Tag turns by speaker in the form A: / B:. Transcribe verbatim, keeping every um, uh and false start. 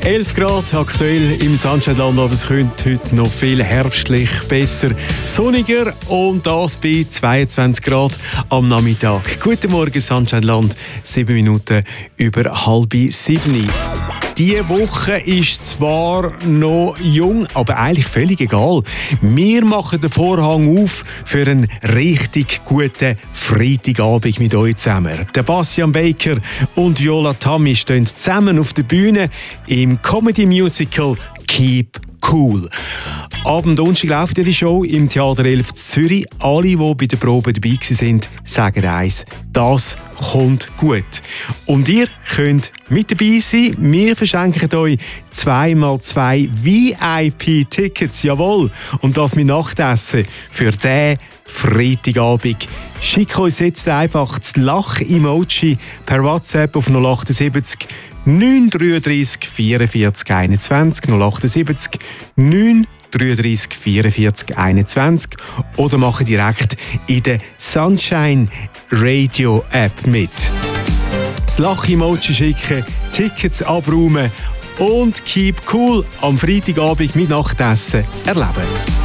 A: elf Grad aktuell im Sunshine-Land, aber es könnte heute noch viel herbstlich besser, sonniger und das bei zweiundzwanzig Grad am Nachmittag. Guten Morgen, Sunshine-Land, sieben Minuten über halb sieben. Diese Woche ist zwar noch jung, aber eigentlich völlig egal. Wir machen den Vorhang auf für einen richtig guten Freitagabend mit euch zusammen. Der Bastian Baker und Viola Tammy stehen zusammen auf der Bühne im Comedy-Musical «Keep Cool». Abend Donnerstag läuft die Show im Theater elf in Zürich. Alle, die bei der Probe dabei waren, sagen eins: das kommt gut. Und ihr könnt mit dabei sein. Wir verschenken euch zwei mal zwei V I P-Tickets, jawohl. Und das mit Nachtessen für diesen Freitagabend. Schickt uns jetzt einfach das Lach-Emoji per WhatsApp auf null sieben acht neun drei drei vierundvierzig einundzwanzig null sieben acht neun drei drei vierundvierzig einundzwanzig oder mache direkt in der Sunshine Radio App mit. Das Lach-Emoji schicken, Tickets abräumen und Keep Cool am Freitagabend mit Nachtessen erleben.